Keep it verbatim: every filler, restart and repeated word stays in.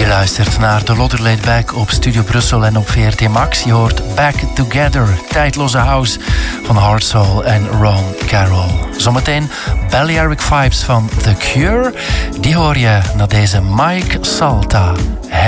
Je luistert naar de Lodder Laid Back op Studio Brussel en op V R T Max. Je hoort Back Together, tijdloze house van Hard Soul en Ron Carroll. Zometeen Balearic Vibes van The Cure. Die hoor je naar deze Mike Salta.